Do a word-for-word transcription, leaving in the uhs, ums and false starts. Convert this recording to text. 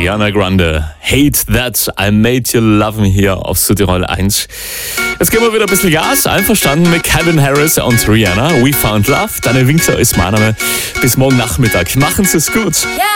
Ariana Grande, Hate That I Made You Love Me hier auf Südtirol eins. Jetzt geben wir wieder ein bisschen Gas, einverstanden mit Calvin Harris und Rihanna. We Found Love, Daniel Winkler ist mein Name. Bis morgen Nachmittag. Machen Sie es gut.